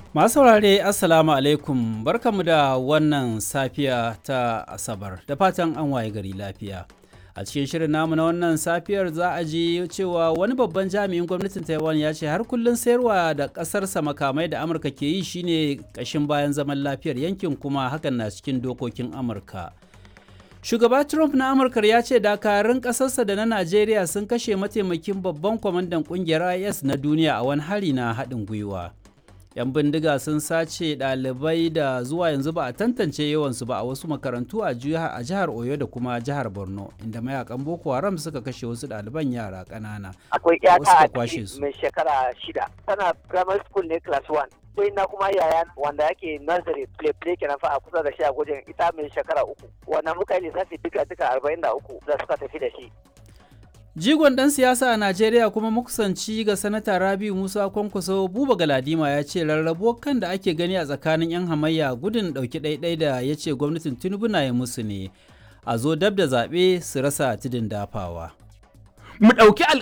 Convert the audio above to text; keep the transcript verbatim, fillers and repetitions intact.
Masu saurare Assalamu alaikum barkamu da wannan safiya ta Asabar da fatan an waye gari lafiya. A cikin shirin namu na wannan safiyar za a ji cewa wani babban jami'in gwamnatin Taiwan ya ce har kullum sayarwa da ƙasarsa makamai da Amurka ke yi shine ƙashin bayan zaman lafiyar yankin kuma hakan na cikin dokokin Amurka. Shugaba Trump na Amurka ya ce dakarun ƙasarsa da na Najeriya sun kashe mataimakin babban kwamandan ƙungiyar I S na duniya a wani hari na haɗin gwiwa. 'Yan bindiga sun sace ɗalibai da zuwa yanzu ba a tantance yawansu ba a wasu makarantu a jihar Oyo da kuma jihar Borno, inda mayakan Boko Haram suka kashe wasu ɗaliban yara ƙanana. Akwai ƴata a mai shekara shida, tana primary school ne class one. Akwai na kuma yaya wanda yake nursery play play kenan fa a kusa da shi a gwajin ita mai shekara uku. Wannan muka yi lissafi duka duka arba'in da uku da suka tafi da shi. Jigon ɗan siyasa a Najeriya kuma makusanci ga Sanata Rabiu Musa Kwankwaso Buba Galadima ya ce rarrabuwar kan da ake gani a tsakanin 'yan hamayya gudun ɗauki ɗaiɗai da ya ce gwamnatin Tinubu na yi musu ne a zo dab da zaɓe su rasa tudun dafawa. Mu ɗauki